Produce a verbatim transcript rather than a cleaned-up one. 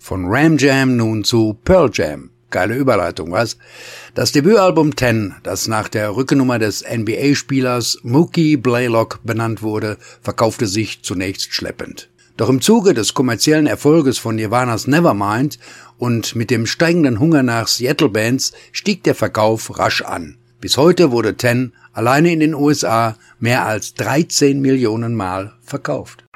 Von Ram Jam nun zu Pearl Jam. Geile Überleitung, was? Das Debütalbum Ten, das nach der Rückennummer des N B A-Spielers Mookie Blaylock benannt wurde, verkaufte sich zunächst schleppend. Doch im Zuge des kommerziellen Erfolges von Nirvanas Nevermind und mit dem steigenden Hunger nach Seattle-Bands stieg der Verkauf rasch an. Bis heute wurde Ten alleine in den U S A mehr als dreizehn Millionen Mal verkauft.